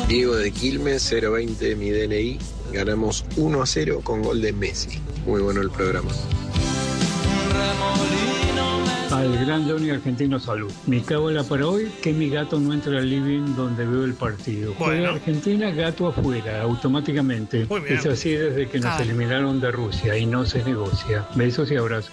Diego de Quilmes, 020 mi DNI. Ganamos 1-0 con gol de Messi. Muy bueno el programa. Al gran Johnny Argentino Salud. Mi cábala para hoy, que mi gato no entre al living donde veo el partido. Juega Argentina, gato afuera, automáticamente. Es así desde que nos eliminaron de Rusia y no se negocia. Besos y abrazos.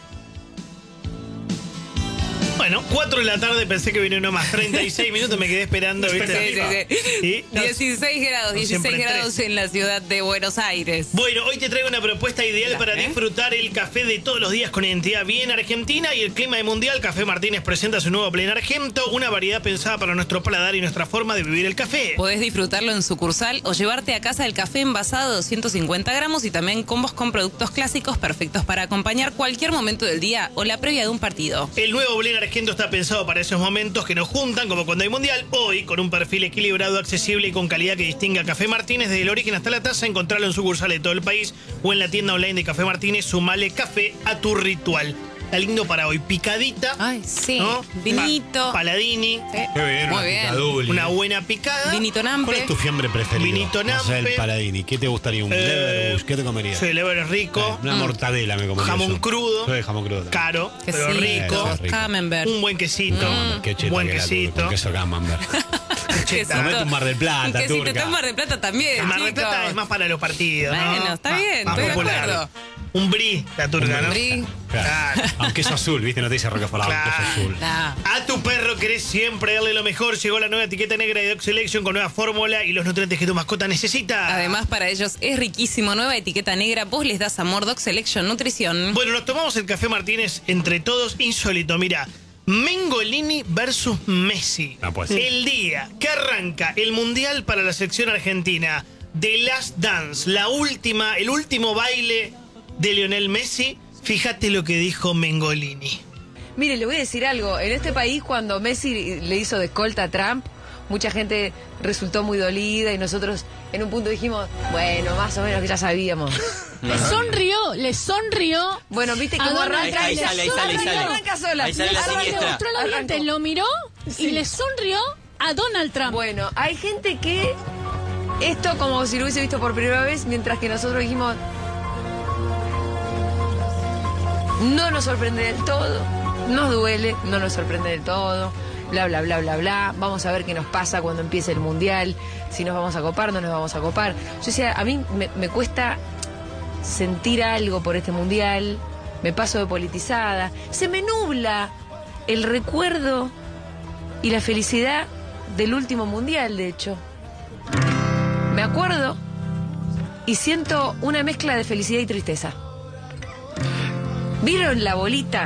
Bueno, 4 de la tarde, pensé que venía uno más. 36 minutos, me quedé esperando. ¿Viste? Sí. 16 grados en la ciudad de Buenos Aires. Bueno, hoy te traigo una propuesta ideal para disfrutar el café de todos los días con identidad bien argentina y el clima de mundial. Café Martínez presenta su nuevo Blend Argento, una variedad pensada para nuestro paladar y nuestra forma de vivir el café. Podés disfrutarlo en sucursal o llevarte a casa el café envasado de 250 gramos y también combos con productos clásicos perfectos para acompañar cualquier momento del día o la previa de un partido. El nuevo Blend Argento está pensado para esos momentos que nos juntan, como cuando hay mundial. Hoy, con un perfil equilibrado, accesible y con calidad que distingue a Café Martínez desde el origen hasta la taza. Encontrarlo en sucursales de todo el país o en la tienda online de Café Martínez. Sumale café a tu ritual. Está lindo para hoy. Picadita. Ay, sí. ¿No? Vinito. Paladini. Sí. Qué bien, muy bien. Una buena picada. Vinito Nampe. ¿Cuál es tu fiambre preferido? Vinito Nampe. O sea, el Paladini. ¿Qué te gustaría? ¿Un Leverbush? ¿Qué te comerías? Sí, el lever es rico. Una mortadela me comería. Jamón yo. crudo. Soy de jamón crudo. Caro, pero rico. Camembert. Un buen quesito. Qué cheta buen que la quesito. tuve, con queso Camembert. Comete un Mar del Plata, un quesito, turca. está en Mar del Plata también. El Mar del Plata chicos. es más para los partidos, ¿no? Bueno, está bien, más estoy de popular. acuerdo. Un brie, la turca, ¿no? Brie. Claro. Aunque es azul, ¿viste? No te dice Roquefort, Claro. aunque es azul. Nah. A tu perro querés siempre darle lo mejor. Llegó la nueva etiqueta negra de Dog Selection con nueva fórmula y los nutrientes que tu mascota necesita. Además, para ellos es riquísimo. Nueva etiqueta negra. Vos les das amor. Dog Selection Nutrición. Bueno, nos tomamos el Café Martínez entre todos. Insólito, mira. Mengolini versus Messi. No puede ser. El día que arranca el Mundial para la selección argentina. The Last Dance. El último baile de Lionel Messi. Fíjate lo que dijo Mengolini. Mire, le voy a decir algo. En este país, cuando Messi le hizo de escolta a Trump, mucha gente resultó muy dolida y nosotros en un punto dijimos, bueno, más o menos que ya sabíamos. Le sonrió. Bueno, viste cómo arranca. Ahí sale. Arranca sola. Ahí sale la siniestra. Mostró los dientes, lo miró y le sonrió a Donald Trump. Bueno, hay gente que esto como si lo hubiese visto por primera vez, mientras que nosotros dijimos, no nos sorprende del todo, nos duele, no nos sorprende del todo, bla, bla, bla, bla, bla. Vamos a ver qué nos pasa cuando empiece el Mundial, si nos vamos a copar, no nos vamos a copar. Yo decía, a mí me cuesta sentir algo por este Mundial, me paso de politizada, se me nubla el recuerdo y la felicidad del último Mundial, de hecho. Me acuerdo y siento una mezcla de felicidad y tristeza. ¿Vieron la bolita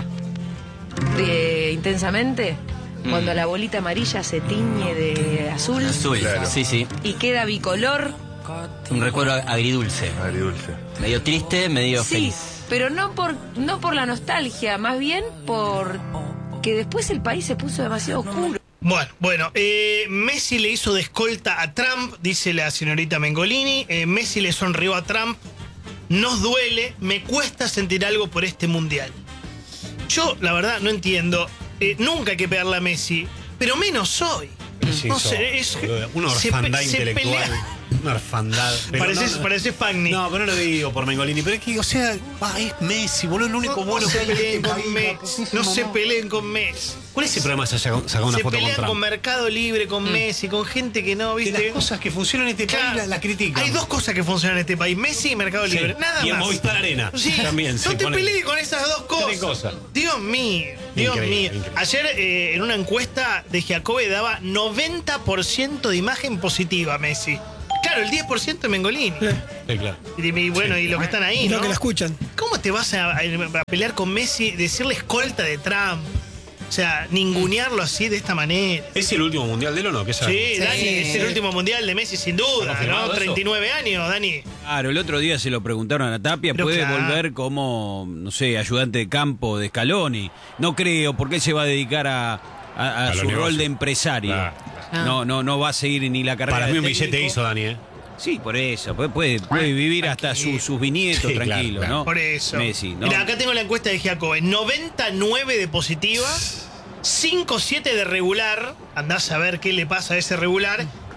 de Intensamente? Cuando la bolita amarilla se tiñe de azul. Azul, Claro. sí. Y queda bicolor. Un recuerdo agridulce. Medio triste, medio Sí, feliz. pero no por la nostalgia, más bien por que después el país se puso demasiado oscuro. Bueno, Messi le hizo de escolta a Trump, dice la señorita Mengolini. Messi le sonrió a Trump. Nos duele, me cuesta sentir algo por este Mundial. Yo, la verdad, no entiendo. Nunca hay que pegarle a Messi, pero menos hoy. Sí, No sé, es una se orfandad se intelectual. pelea. Una orfandad. Pero Parece Spagni. No, pero no lo digo por Mengolini. Pero es que, o sea, es Messi, boludo, el único No bueno se que hay en peleen este con país, Messi. papá. No se peleen con Messi. ¿Cuál es ese problema de sacar una Se foto con pelean Trump? con Mercado Libre, con Messi, con gente que no, De ¿viste? las cosas que funcionan en este país Claro, las critican. Hay dos cosas que funcionan en este país: Messi y Mercado Sí. Libre. Nada Y en más. Movistar Arena. Sí, También. no te pelees con esas dos cosas. Tres cosas. Dios mío, Dios Increíble, mío. increíble. Ayer en una encuesta de Giacobbe daba 90% de imagen positiva a Messi. Claro, el 10% de Mengolini. Sí, claro. Y bueno, y los que están ahí, ¿no? que la escuchan. ¿Cómo te vas a pelear con Messi, decirle escolta de Trump? O sea, ningunearlo así de esta manera. ¿Es el último mundial de él o no? ¿Qué Sí, sabes? Dani, es el último mundial de Messi sin ¿Está duda, confirmado ¿no? eso? 39 años, Dani. Claro, el otro día se lo preguntaron a Tapia, Pero puede claro. volver como, no sé, ayudante de campo de Scaloni. No creo, porque él se va a dedicar a los su rol negocios. de empresario. Claro. No va a seguir ni la carrera Para mí de un billete técnico. hizo, Dani, ¿eh? Sí, por eso. Puede vivir hasta sus bisnietos Sí, claro, tranquilo, claro. ¿no? Por eso. Messi, ¿no? Mira, acá tengo la encuesta de Giacobbe. 99 de positiva, 5-7 de regular. Andás a ver qué le pasa a ese regular.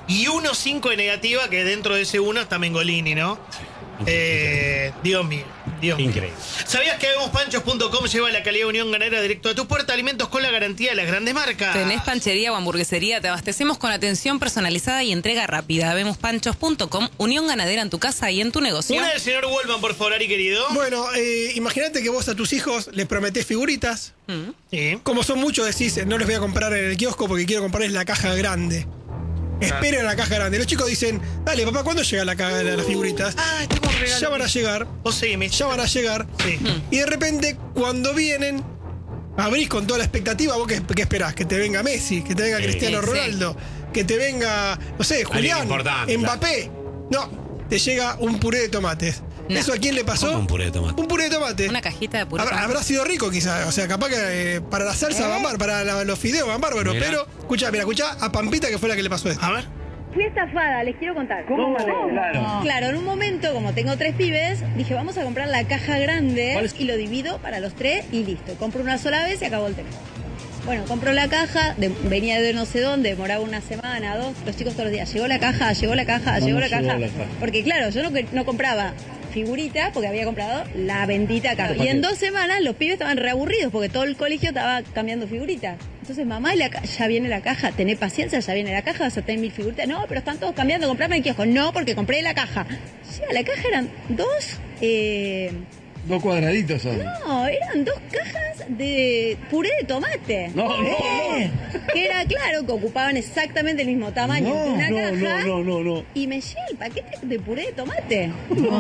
Y 1-5 de negativa, que dentro de ese 1 está Mengolini, ¿no? Dios mío. Increíble. ¿Sabías que HabemosPanchos.com lleva la calidad de Unión Ganadera directo a tu puerta? Alimentos con la garantía de las grandes marcas. ¿Tenés panchería o hamburguesería? Te abastecemos con atención personalizada y entrega rápida. HabemosPanchos.com, Unión Ganadera en tu casa y en tu negocio. Una del señor Wolman, por favor, Ari querido. Bueno, imagínate que vos a tus hijos les prometés figuritas. Sí. Como son muchos, decís, no les voy a comprar en el kiosco porque quiero comprarles la caja grande. Esperen a la caja grande. Los chicos dicen, dale, papá, ¿cuándo llega las figuritas? Tengo un regalo. Ya van a llegar. Vos seguime. Ya van a llegar. Sí. Y de repente, cuando vienen, abrís con toda la expectativa. ¿Vos qué esperás? Que te venga Messi, que te venga Cristiano Ronaldo, que te venga, no sé, Julián, Mbappé. No, te llega un puré de tomates. No. ¿Eso a quién le pasó? ¿Cómo un puré de tomate? Un puré de tomate. Una cajita de puré de tomate. Habrá sido rico quizás, o sea, capaz que para la salsa van bárbaro, para los fideos van bárbaros, pero escuchá a Pampita que fue la que le pasó esto. A ver. Fui estafada, les quiero contar. ¿Cómo? Claro, en un momento, como tengo 3 pibes, dije, vamos a comprar la caja grande y lo divido para los 3 y listo. Compro una sola vez y acabó el tema. Bueno, compro la caja, venía de no sé dónde, demoraba una semana, 2, los chicos todos los días, llegó la caja. Porque claro, yo no compraba figuritas porque había comprado la bendita caja. Y en 2 semanas los pibes estaban reaburridos porque todo el colegio estaba cambiando figuritas. Entonces, mamá, ya viene la caja, tené paciencia, ya viene la caja, vas a tener 1000 figuritas. No, pero están todos cambiando, comprame el kiosco. No, porque compré la caja. Llega la caja, eran 2... 2 cuadraditos son. No, eran 2 cajas de puré de tomate. No. Que era claro que ocupaban exactamente el mismo tamaño que una caja. No. Y me llega el paquete de puré de tomate.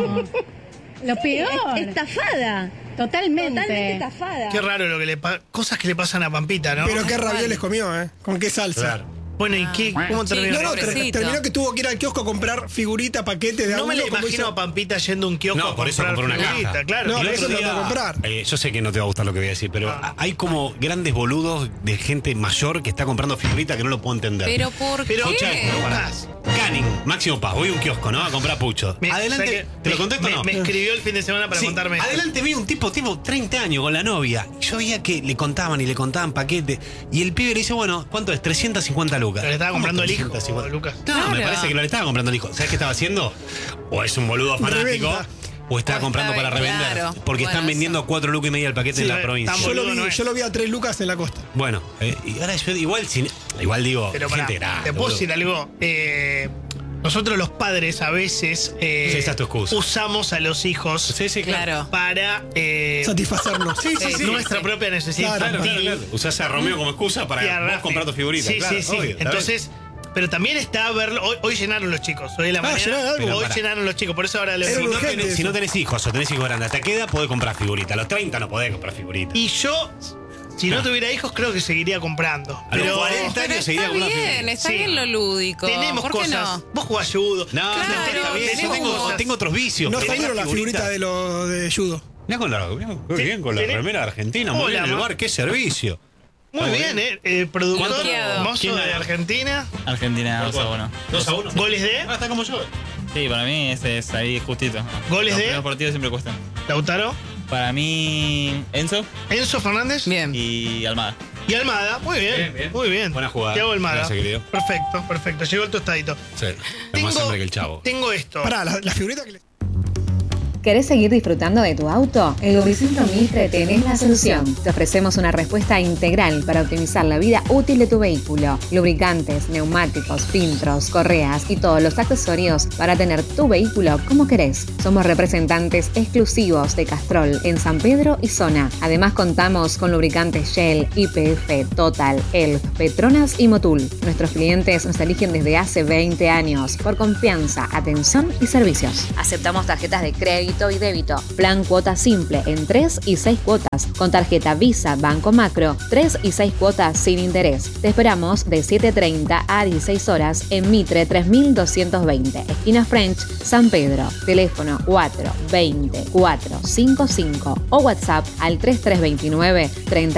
Lo peor. Estafada. Totalmente estafada. Qué raro cosas que le pasan a Pampita, ¿no? Pero qué ravioles comió, ¿eh? ¿Con qué salsa? Claro. Bueno, ¿y qué? ¿Cómo terminó? Terminó que tuvo que ir al kiosco a comprar figurita, paquetes de No me uno, la imagino a Pampita yendo a un kiosco No, por eso compró una caja. Claro. No, El eso otro lo día, tengo que comprar. yo sé que no te va a gustar lo que voy a decir, pero hay como grandes boludos de gente mayor que está comprando figuritas que no lo puedo entender. ¿Pero por qué? Lucas. Canning, Máximo Paz, voy a un kiosco, ¿no? A comprar pucho. Adelante, ¿te lo contesto o no? Me escribió el fin de semana para contarme esto. Adelante vi un tipo 30 años con la novia. Yo veía que le contaban paquetes. Y el pibe le dice, bueno, ¿cuánto es? 350 lucas. Pero le estaba comprando el hijo, Lucas. No, me parece que no le estaba comprando el hijo. ¿Sabes qué estaba haciendo? O es un boludo fanático, Reventa. o estaba comprando para revender. Claro. Porque están vendiendo 4 lucas y media el paquete en la provincia. Yo lo vi a 3 lucas en la costa. Bueno, y ahora yo igual digo, Pero gente pará, grande. ¿te puedo decir algo? Nosotros los padres a veces esa es tu excusa. usamos a los hijos Claro. para satisfacernos. nuestra propia necesidad Claro, infantil. Claro. Usás a Romeo como excusa para vos comprar tu figurita. Sí, claro, sí. obvio, está Entonces, pero también está verlo. Hoy llenaron los chicos. Hoy en la mañana. Hoy llenaron los chicos. Por eso ahora les bien. Si no tenés hijos o tenés hijos grandes, hasta qué edad podés comprar figuritas. A los 30 no podés comprar figuritas. Y yo, si no tuviera hijos, creo que seguiría comprando. A los 40 años seguiría Está comprando bien, figuritas. está bien lo lúdico. Tenemos ¿Por qué cosas. no? Vos jugás judo. No, Claro, está bien. Yo tenemos tengo otros vicios. No pero salieron las figuritas de judo. Mirá con la remera de Argentina, muy bien en el bar, qué servicio. Muy bien, productor mozo ¿Quién de gana? Argentina. Argentina 2-1. 2-1. ¿Goles de? Está como yo. Sí, para mí ese es ahí justito. ¿Goles de? Los partidos siempre cuestan. Lautaro. Para mí, Enzo. Enzo Fernández. Bien. Y Almada. Y Almada, muy bien. Muy bien. Buena jugada. Thiago Almada. Gracias, querido. Perfecto. Llegó el tostadito. Sí. Es más hambre que el chavo. Tengo esto. Pará, la figurita que le... ¿Querés seguir disfrutando de tu auto? En Lubricentro Mitre tenés la solución. Te ofrecemos una respuesta integral para optimizar la vida útil de tu vehículo. Lubricantes, neumáticos, filtros, correas y todos los accesorios para tener tu vehículo como querés. Somos representantes exclusivos de Castrol en San Pedro y zona. Además contamos con lubricantes Shell, YPF, Total, Elf, Petronas y Motul. Nuestros clientes nos eligen desde hace 20 años por confianza, atención y servicios. Aceptamos tarjetas de crédito y débito. Plan cuota simple en 3 y 6 cuotas. Con tarjeta Visa Banco Macro, 3 y 6 cuotas sin interés. Te esperamos de 7:30 a 16 horas en Mitre 3220, esquina French, San Pedro. Teléfono 420 455 o WhatsApp al 3329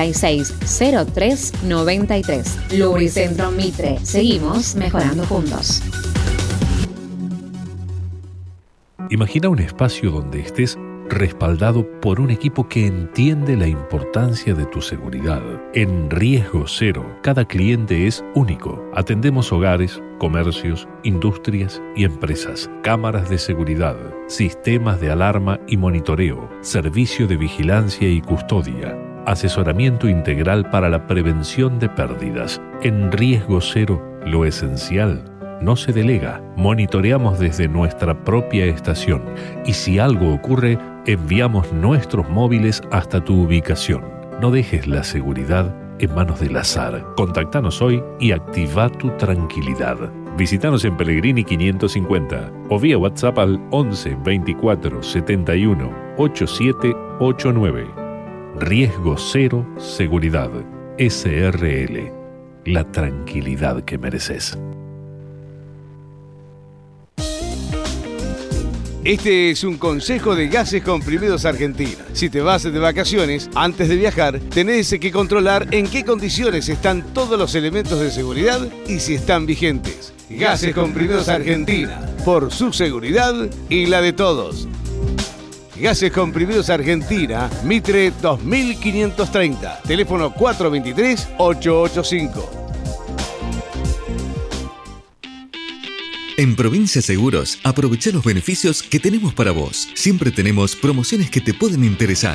360393. Lubricentro Mitre. Seguimos mejorando juntos. Imagina un espacio donde estés respaldado por un equipo que entiende la importancia de tu seguridad. En Riesgo Cero, cada cliente es único. Atendemos hogares, comercios, industrias y empresas, cámaras de seguridad, sistemas de alarma y monitoreo, servicio de vigilancia y custodia, asesoramiento integral para la prevención de pérdidas. En Riesgo Cero, lo esencial no se delega. Monitoreamos desde nuestra propia estación y si algo ocurre, enviamos nuestros móviles hasta tu ubicación. No dejes la seguridad en manos del azar. Contactanos hoy y activa tu tranquilidad. Visítanos en Pellegrini 550 o vía WhatsApp al 11 24 71 8789. Riesgo Cero Seguridad. SRL. La tranquilidad que mereces. Este es un consejo de Gases Comprimidos Argentina. Si te vas de vacaciones, antes de viajar, tenés que controlar en qué condiciones están todos los elementos de seguridad y si están vigentes. Gases Comprimidos Argentina, por su seguridad y la de todos. Gases Comprimidos Argentina, Mitre 2530, teléfono 423-885. En Provincia Seguros, aprovecha los beneficios que tenemos para vos. Siempre tenemos promociones que te pueden interesar.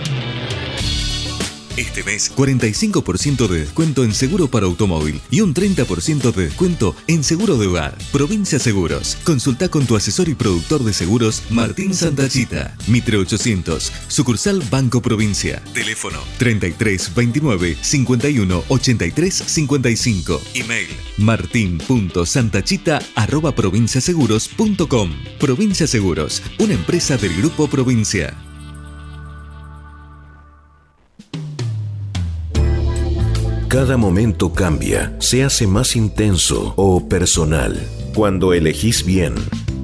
Este mes, 45% de descuento en seguro para automóvil y un 30% de descuento en seguro de hogar. Provincia Seguros. Consulta con tu asesor y productor de seguros, Martín Santachita. Mitre 800, sucursal Banco Provincia. Teléfono 33 29 51 83 55. Email martin.santachita@provinciaseguros.com. Provincia Seguros, una empresa del Grupo Provincia. Cada momento cambia, se hace más intenso o personal cuando elegís bien.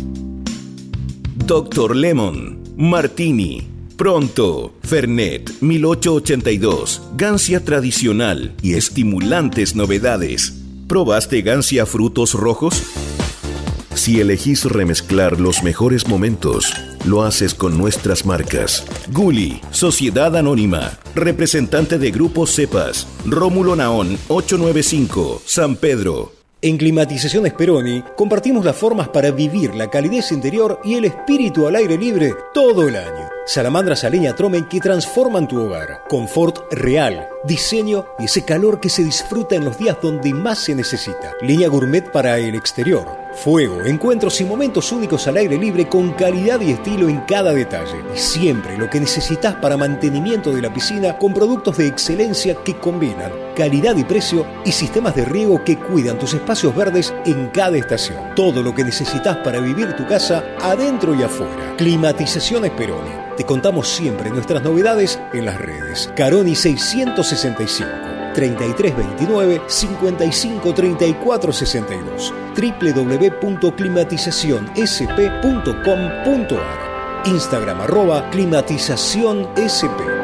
Dr. Lemon, Martini, Pronto, Fernet 1882, Gancia tradicional y estimulantes novedades. ¿Probaste Gancia frutos rojos? Si elegís remezclar los mejores momentos, lo haces con nuestras marcas. Gulli, Sociedad Anónima, representante de Grupo Cepas, Rómulo Naón 895, San Pedro. En Climatización Speroni compartimos las formas para vivir la calidez interior y el espíritu al aire libre todo el año. Salamandras a leña Tromen que transforman tu hogar. Confort real, diseño y ese calor que se disfruta en los días donde más se necesita. Línea gourmet para el exterior. Fuego, encuentros y momentos únicos al aire libre con calidad y estilo en cada detalle. Y siempre lo que necesitas para mantenimiento de la piscina con productos de excelencia que combinan calidad y precio y sistemas de riego que cuidan tus espacios verdes en cada estación. Todo lo que necesitas para vivir tu casa adentro y afuera. Climatización Speroni. Te contamos siempre nuestras novedades en las redes. Caroni 665. 3329 55 34 62 www.climatizacionsp.com.ar Instagram @climatizacionsp.